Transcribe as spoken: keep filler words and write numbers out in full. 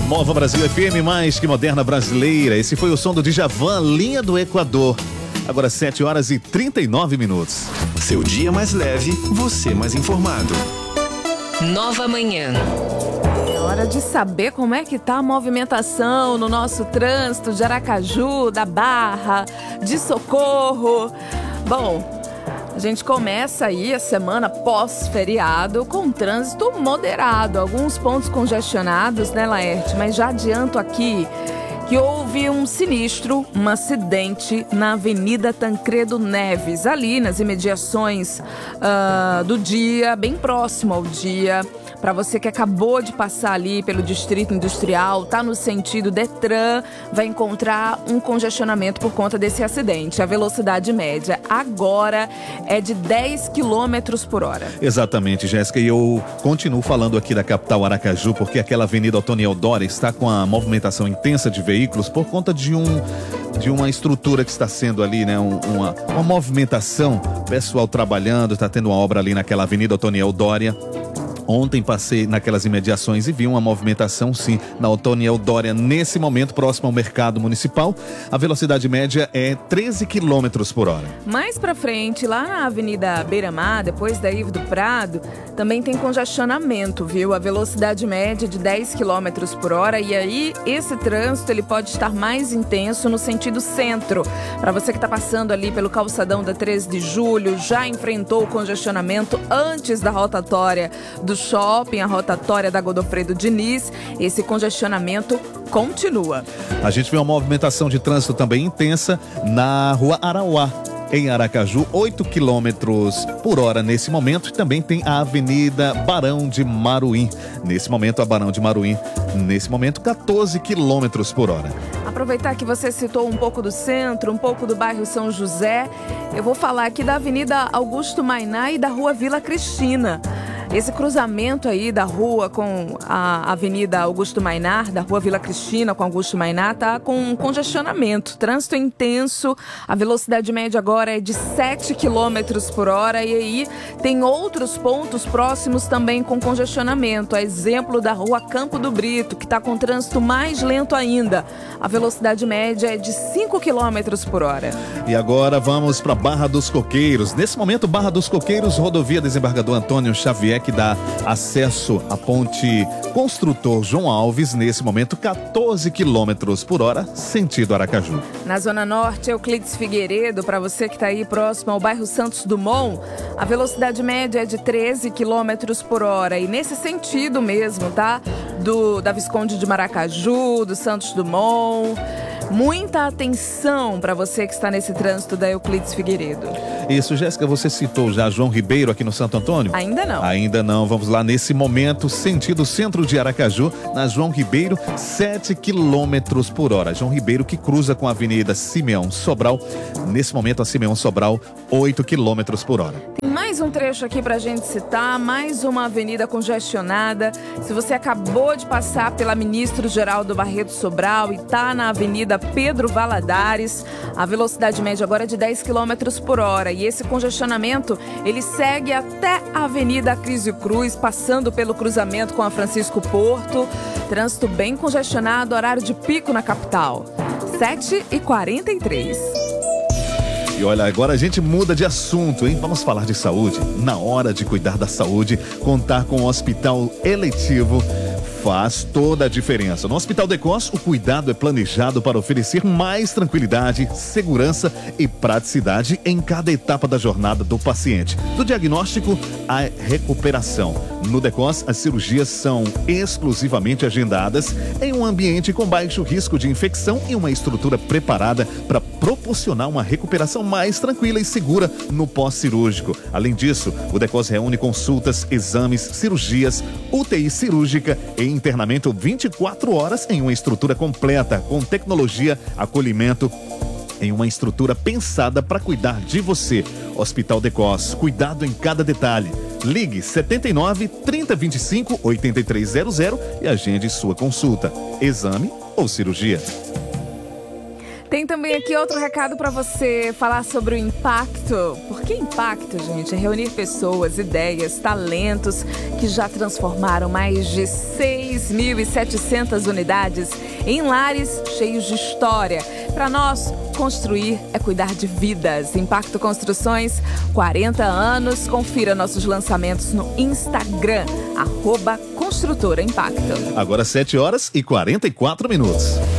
Nova Brasil F M, mais que moderna brasileira. Esse foi o som do Djavan, Linha do Equador. Agora sete horas e trinta e nove minutos. Seu dia mais leve, você mais informado. Nova Manhã. É hora de saber como é que tá a movimentação no nosso trânsito de Aracaju, da Barra, de Socorro. Bom, a gente começa aí a semana pós-feriado com trânsito moderado. Alguns pontos congestionados, né, Laerte? Mas já adianto aqui que houve um sinistro, um acidente na Avenida Tancredo Neves, ali nas imediações uh, do dia, bem próximo ao dia. Para você que acabou de passar ali pelo Distrito Industrial, tá no sentido Detran, vai encontrar um congestionamento por conta desse acidente. A velocidade média agora é de dez quilômetros por hora. Exatamente, Jéssica. E eu continuo falando aqui da capital Aracaju, porque aquela Avenida Otoniel Doria está com a movimentação intensa de veículos por conta de um de uma estrutura que está sendo ali, né, um, uma, uma movimentação, pessoal trabalhando, está tendo uma obra ali naquela Avenida Otoniel Doria. Ontem passei naquelas imediações e vi uma movimentação, sim, na Otoniel Doria. Nesse momento, próximo ao mercado municipal, a velocidade média é treze quilômetros por hora. Mais pra frente, lá na Avenida Beira-Mar, depois da Ivo do Prado, também tem congestionamento, viu? A velocidade média de dez quilômetros por hora. E aí, esse trânsito ele pode estar mais intenso no sentido centro. Para você que está passando ali pelo calçadão da treze de julho, já enfrentou o congestionamento antes da rotatória do shopping, a rotatória da Godofredo Diniz, esse congestionamento continua. A gente vê uma movimentação de trânsito também intensa na Rua Arauá, em Aracaju, oito quilômetros por hora nesse momento. E também tem a Avenida Barão de Maruim. Nesse momento, a Barão de Maruim, nesse momento, quatorze quilômetros por hora. Aproveitar que você citou um pouco do centro, um pouco do bairro São José, eu vou falar aqui da Avenida Augusto Mainá e da Rua Vila Cristina. Esse cruzamento aí da rua com a Avenida Augusto Mainá, da Rua Vila Cristina com Augusto Mainá, tá com um congestionamento, trânsito intenso. A velocidade média agora é de sete quilômetros por hora e aí tem outros pontos próximos também com congestionamento. A exemplo da Rua Campo do Brito, que está com trânsito mais lento ainda. A velocidade média é de cinco quilômetros por hora. E agora vamos para Barra dos Coqueiros. Nesse momento, Barra dos Coqueiros, rodovia Desembargador Antônio Xavier, que dá acesso à ponte Construtor João Alves, nesse momento quatorze quilômetros por hora, sentido Aracaju. Na Zona Norte, Euclides Figueiredo, para você que está aí próximo ao bairro Santos Dumont, a velocidade média é de treze quilômetros por hora. E nesse sentido mesmo, tá? Do, da Visconde de Maracaju, do Santos Dumont. Muita atenção para você que está nesse trânsito da Euclides Figueiredo. Isso, Jéssica, você citou já João Ribeiro aqui no Santo Antônio? Ainda não. Ainda não. Vamos lá, nesse momento, sentido centro de Aracaju, na João Ribeiro, sete quilômetros por hora. João Ribeiro que cruza com a Avenida Simeão Sobral. Nesse momento, a Simeão Sobral, oito quilômetros por hora. Tem mais um trecho aqui pra gente citar, mais uma avenida congestionada. Se você acabou de passar pela Ministro Geraldo Barreto Sobral e tá na Avenida Pedro Valadares, a velocidade média agora é de dez quilômetros por hora. E esse congestionamento, ele segue até a Avenida Crisio Cruz, passando pelo cruzamento com a Francisco Porto. Trânsito bem congestionado, horário de pico na capital. sete e quarenta e três. E olha, agora a gente muda de assunto, hein? Vamos falar de saúde. Na hora de cuidar da saúde, contar com o Hospital Eletivo faz toda a diferença. No Hospital Decos, o cuidado é planejado para oferecer mais tranquilidade, segurança e praticidade em cada etapa da jornada do paciente. Do diagnóstico à recuperação. No Decos, as cirurgias são exclusivamente agendadas em um ambiente com baixo risco de infecção e uma estrutura preparada para proporcionar uma recuperação mais tranquila e segura no pós-cirúrgico. Além disso, o Decos reúne consultas, exames, cirurgias, U T I cirúrgica e internamento vinte e quatro horas em uma estrutura completa, com tecnologia, acolhimento, em uma estrutura pensada para cuidar de você. Hospital Decos, cuidado em cada detalhe. Ligue setenta e nove, trinta, vinte e cinco, oitenta e três zero zero e agende sua consulta, exame ou cirurgia. Tem também aqui outro recado para você falar sobre o impacto. Porque impacto, gente, é reunir pessoas, ideias, talentos que já transformaram mais de seis mil e setecentas unidades em lares cheios de história. Para nós, construir é cuidar de vidas. Impacto Construções, quarenta anos. Confira nossos lançamentos no Instagram, arroba Construtora Impacto. Agora sete horas e quarenta e quatro minutos.